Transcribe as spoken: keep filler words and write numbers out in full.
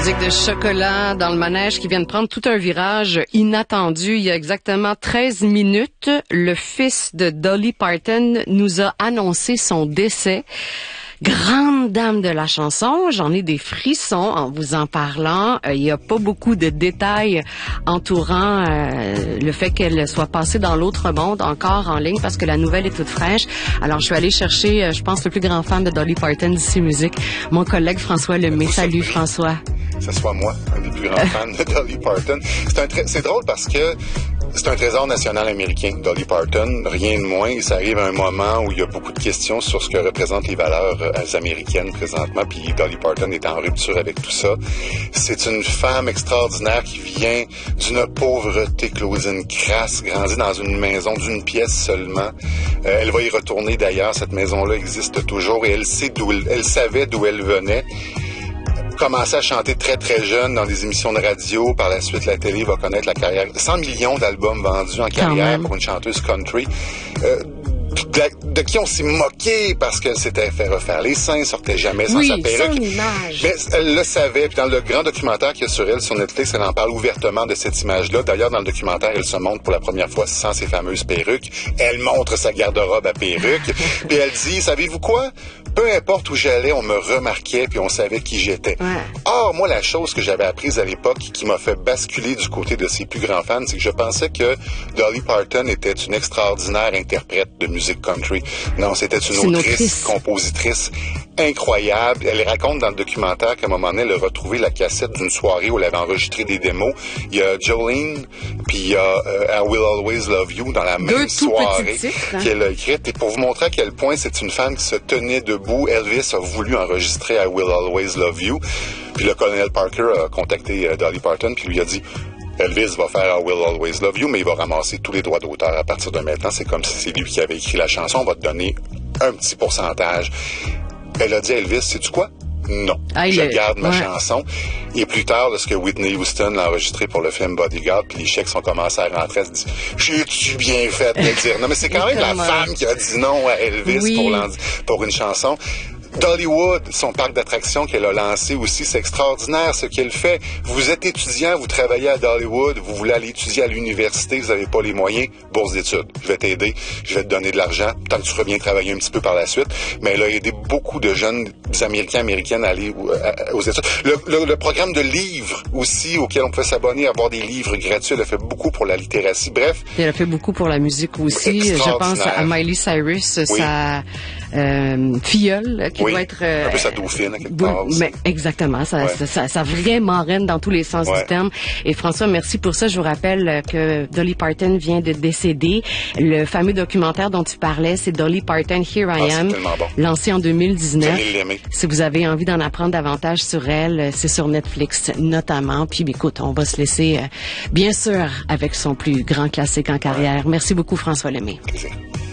musique de Chocolat dans le manège qui vient de prendre tout un virage inattendu. Il y a exactement treize minutes, le fils de Dolly Parton nous a annoncé son décès. Grande dame de la chanson, j'en ai des frissons en vous en parlant. Euh, il n'y a pas beaucoup de détails entourant euh, le fait qu'elle soit passée dans l'autre monde encore en ligne parce que la nouvelle est toute fraîche. Alors, je suis allée chercher, euh, je pense, le plus grand fan de Dolly Parton d'ici Musique, mon collègue François Lemay. Salut François. Que ce soit moi, un des plus grands fans de Dolly Parton. C'est, un tra- c'est drôle parce que c'est un trésor national américain, Dolly Parton, rien de moins. Et ça arrive à un moment où il y a beaucoup de questions sur ce que représentent les valeurs euh, américaines présentement, puis Dolly Parton est en rupture avec tout ça. C'est une femme extraordinaire qui vient d'une pauvreté claudine crasse, grandit dans une maison d'une pièce seulement. Euh, elle va y retourner d'ailleurs, cette maison-là existe toujours et elle sait d'où elle, elle savait d'où elle venait. Commencé à chanter très très jeune dans des émissions de radio. Par la suite, la télé va connaître la carrière. cent millions d'albums vendus en carrière pour une chanteuse country. Euh, de, de qui on s'est moqué parce qu'elle s'était fait refaire les seins, sortait jamais sans oui, sa perruque. Son image. Mais elle le savait. Puis dans le grand documentaire qu'il y a sur elle sur Netflix, elle en parle ouvertement de cette image-là. D'ailleurs, dans le documentaire, elle se montre pour la première fois sans ses fameuses perruques. Elle montre sa garde-robe à perruque. Puis elle dit, savez-vous quoi? Peu importe où j'allais, on me remarquait puis on savait qui j'étais. Ouais. Or, moi, la chose que j'avais apprise à l'époque qui m'a fait basculer du côté de ses plus grands fans, c'est que je pensais que Dolly Parton était une extraordinaire interprète de musique country. Non, c'était une, une autrice, autrice, compositrice incroyable. Elle raconte dans le documentaire qu'à un moment donné, elle a retrouvé la cassette d'une soirée où elle avait enregistré des démos. Il y a Jolene, puis il y a euh, I Will Always Love You dans la même Deux soirée titres, hein? qu'elle a écrite. Et pour vous montrer à quel point c'est une femme qui se tenait debout, Elvis a voulu enregistrer I Will Always Love You. Puis le colonel Parker a contacté euh, Dolly Parton, puis lui a dit... Elvis va faire I Will Always Love You, mais il va ramasser tous les droits d'auteur à partir de maintenant. C'est comme si c'est lui qui avait écrit la chanson. On va te donner un petit pourcentage. Elle a dit à Elvis, sais-tu quoi? Non. Ah, je garde ma ouais. chanson. Et plus tard, lorsque Whitney Houston l'a enregistré pour le film Bodyguard, puis les chèques sont commencés à rentrer, elle se dit, j'ai-tu bien fait de le dire? Non, mais c'est quand même la femme qui a dit non à Elvis oui. pour, pour une chanson. Dollywood, son parc d'attractions qu'elle a lancé aussi, c'est extraordinaire ce qu'elle fait. Vous êtes étudiant, vous travaillez à Dollywood, vous voulez aller étudier à l'université, vous n'avez pas les moyens, bourse d'études. Je vais t'aider, je vais te donner de l'argent, tant que tu reviens travailler un petit peu par la suite. Mais elle a aidé beaucoup de jeunes Américains, Américaines à aller aux études. Le, le, le programme de livres aussi, auquel on peut s'abonner, avoir des livres gratuits, elle a fait beaucoup pour la littératie. Bref. Et elle a fait beaucoup pour la musique aussi. Je pense à Miley Cyrus, oui. sa euh, filleule, qui oui. va être... Euh, un peu sa dauphine, à quelque part aussi. Mais exactement, ça, ouais. ça, ça, ça vraie marraine dans tous les sens ouais. du terme. Et François, merci pour ça. Je vous rappelle que Dolly Parton vient de décéder. Le fameux documentaire dont tu parlais, c'est Dolly Parton, Here I ah, Am, bon. lancé en deux mille dix-neuf. L'aimer. Si vous avez envie d'en apprendre davantage sur elle, c'est sur Netflix notamment. Puis écoute, on va se laisser, euh, bien sûr, avec son plus grand classique en carrière. Ouais. Merci beaucoup, François Lemay. Plaisir.